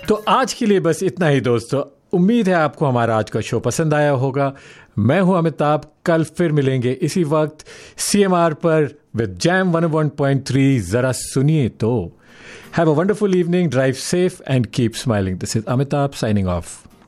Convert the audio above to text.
तो आज के लिए बस इतना ही दोस्तों। उम्मीद है आपको हमारा आज का शो पसंद आया होगा। मैं हूं अमिताभ, कल फिर मिलेंगे इसी वक्त CMR पर विद जैम 101.3। जरा सुनिए तो। Have a wonderful evening, drive safe and keep smiling. This is Amitabh signing off.